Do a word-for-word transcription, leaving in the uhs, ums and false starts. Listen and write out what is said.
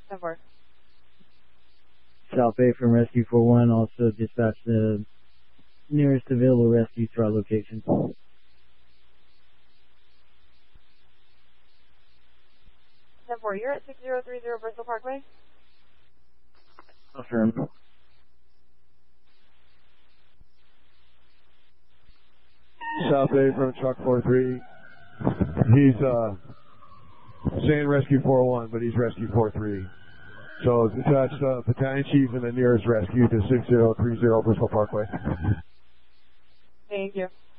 ten four. South Bay from Rescue four one, also dispatch the nearest available rescue to our location. ten four, you're at six zero three zero Bristol Parkway. Affirm. South Bay from truck four three. He's uh, saying Rescue four one, but he's Rescue four three. So dispatch the battalion chief and the nearest rescue to six zero three zero Bristol Parkway. Thank you.